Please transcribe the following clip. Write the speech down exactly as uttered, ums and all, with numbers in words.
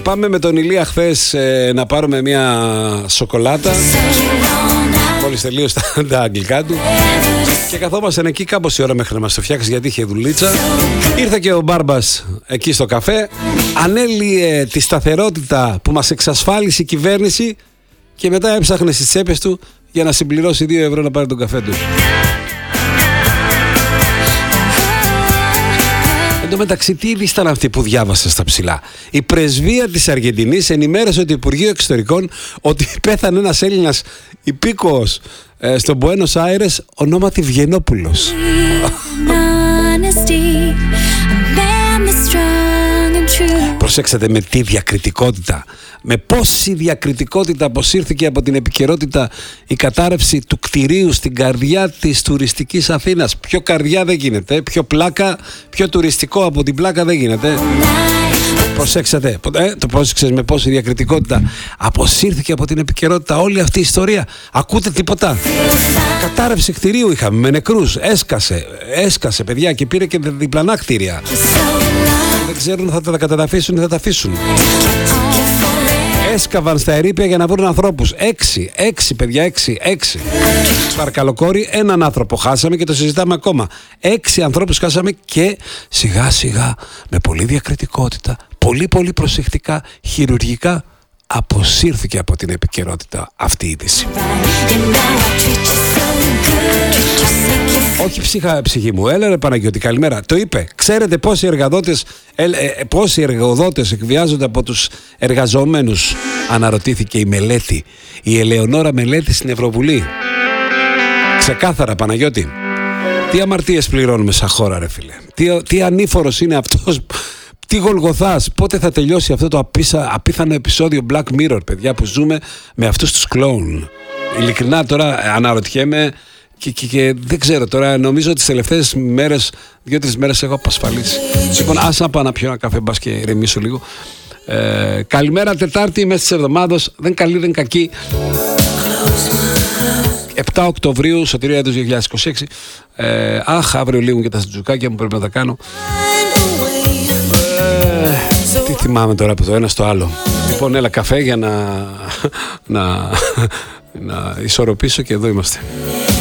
πάμε με τον Ηλία χθες ε, να πάρουμε μια σοκολάτα. Μόλις τελείωσε τα αγγλικά του. Και καθόμασταν εκεί κάπως η ώρα μέχρι να μας το φτιάξει, γιατί είχε δουλίτσα. Ήρθε και ο Μπάρμπας εκεί στο καφέ. Ανέλυε τη σταθερότητα που μας εξασφάλισε η κυβέρνηση. Και μετά έψαχνε στις τσέπες του για να συμπληρώσει δύο ευρώ να πάρει τον καφέ του. Εν τω μεταξύ, τι είδηση ήταν αυτή που διάβασα στα ψηλά? Η πρεσβεία της Αργεντινής ενημέρωσε το Υπουργείο Εξωτερικών ότι πέθανε ένας Έλληνας υπήκοος ε, στο Μπουένος Άιρες, ονόματι Βιενόπουλος. Προσέξατε με τι διακριτικότητα, με πόση διακριτικότητα αποσύρθηκε από την επικαιρότητα η κατάρρευση του κτηρίου στην καρδιά της τουριστικής Αθήνας. Πιο καρδιά δεν γίνεται, πιο πλάκα, πιο τουριστικό από την πλάκα δεν γίνεται. Προσέξατε, ε, το πρόσεξες με πόση διακριτικότητα αποσύρθηκε από την επικαιρότητα όλη αυτή η ιστορία? Ακούτε τίποτα? Κατάρρευση κτηρίου είχαμε με νεκρούς, έσκασε, έσκασε παιδιά και πήρε και διπλανά κτίρια. Δεν ξέρουν θα τα καταδαφίσουν ή θα τα αφήσουν. Έσκαβαν στα ερείπια για να βρουν ανθρώπους. Έξι, έξι παιδιά, έξι, έξι. Παρακαλώ κόρη, έναν άνθρωπο χάσαμε και το συζητάμε ακόμα. Έξι ανθρώπους χάσαμε και σιγά σιγά με πολύ διακριτικότητα, πολύ πολύ προσεκτικά, χειρουργικά αποσύρθηκε από την επικαιρότητα αυτή η είδηση. Όχι ψυχα, ψυχή μου, έλα ρε Παναγιώτη, καλημέρα. Το είπε. Ξέρετε πόσοι εργοδότες, ε, ε, πόσοι εργοδότες εκβιάζονται από τους εργαζόμενους? Αναρωτήθηκε η Μελέτη, η Ελεονόρα Μελέτη στην Ευρωβουλή. Ξεκάθαρα, Παναγιώτη. Τι αμαρτίες πληρώνουμε σαν χώρα, ρε φίλε? Τι, τι ανήφορος είναι αυτός? Τι Γολγοθάς? Πότε θα τελειώσει αυτό το απίσα, απίθανο επεισόδιο Black Mirror, παιδιά, που ζούμε με αυτούς τους κλόουν? Ειλικρινά τώρα αναρωτιέμαι. Και, και, και δεν ξέρω τώρα, νομίζω ότι τις τελευταίες μέρες, δύο-τρεις μέρες έχω απασφαλίσει. Λοιπόν, ας να πάω να πιω ένα καφέ, μπας και ηρεμήσω λίγο. Ε, καλημέρα, Τετάρτη, μέσα της εβδομάδος, δεν καλή, δεν κακή. επτά Οκτωβρίου, Σωτηρία έτος δύο χιλιάδες είκοσι έξι. Ε, αχ, αύριο λίγο και τα σιτζουκάκια μου πρέπει να τα κάνω. Ε, τι θυμάμαι τώρα από το ένα στο άλλο. Λοιπόν, έλα καφέ για να, να, να ισορροπήσω και εδώ είμαστε.